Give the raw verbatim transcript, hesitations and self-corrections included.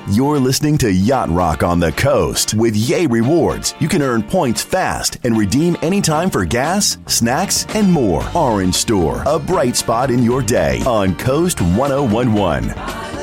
You're listening to Yacht Rock on the Coast. With Yay Rewards, you can earn points fast and redeem anytime for gas, snacks, and more. Orange Store, a bright spot in your day on Coast ten eleven.